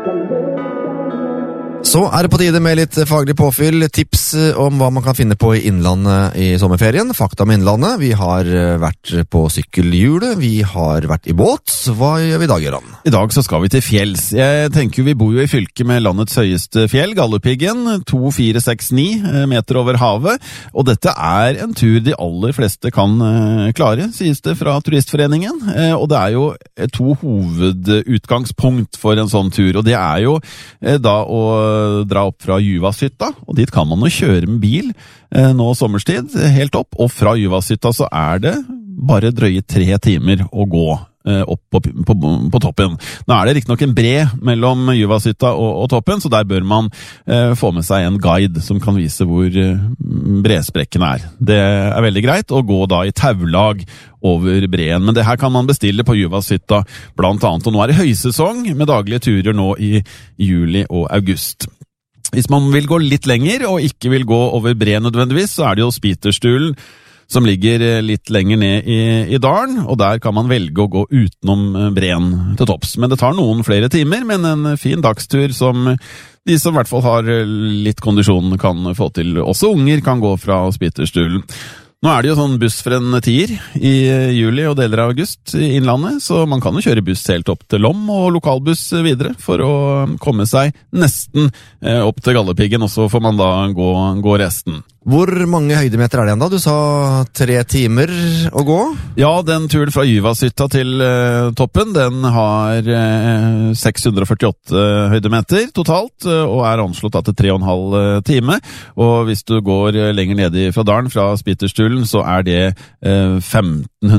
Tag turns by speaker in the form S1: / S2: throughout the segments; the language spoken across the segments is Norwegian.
S1: Så det på tide med litt faglig påfyll, tips om hva man kan finne på i Innlandet i sommerferien, fakta om Innlandet. Vi har vært på sykkelhjulet, vi har vært i båt. Hva gjør vi i dag, Gøran?
S2: I dag så skal vi til fjells. Jeg tenker vi bor jo i fylket med landets høyeste fjell, Galdhøpiggen, 2469 meter over havet, og dette en tur de aller fleste kan klare, sies det fra Turistforeningen. Og det jo to hovedutgangspunkt for en sånn tur, og det jo da å dra opp fra Juvashytta, og dit kan man jo kjøre med bil nå sommerstid, helt opp, og fra Juvashytta så det bare drøye 3 timer å gå opp på toppen. Nå det riktig nok en bre mellom Juvashytta og toppen, så der bør man få med seg en guide som kan vise hvor bresprekken Det veldig greit å gå da i taulag over breen, men det her kan man bestille på Juvashytta blant annet, og nå det høysesong med daglige turer nå i juli og august. Hvis man vil gå litt lenger og ikke vil gå over breen nødvendigvis, så det jo Spiterstulen som ligger litt lenger ned i dalen, og der kan man velge å gå utenom breen til topps. Men det tar noen flere timer, men en fin dagstur som de som i hvert fall har litt kondisjon kan få til. Også unger kan gå fra Spiterstulen. Nå det jo sånn buss for en 10 i juli og deler av august i Innlandet, så man kan jo kjøre buss helt opp til Lom og lokalbuss videre for å komme seg nesten opp til Galdhøpiggen, og så får man da gå resten.
S1: Hvor mange høydemeter det igjen da? Du sa 3 timer å gå? Ja, den turen fra Juvashytta til toppen, den har 648 høydemeter totalt, og anslått til 3,5 time. Og hvis du går lenger ned fra dalen, fra Spiterstulen, så det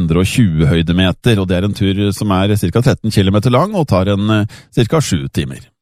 S1: 1520 høydemeter, og det en tur som ca. 13 kilometer lang, og tar ca. 7 timer.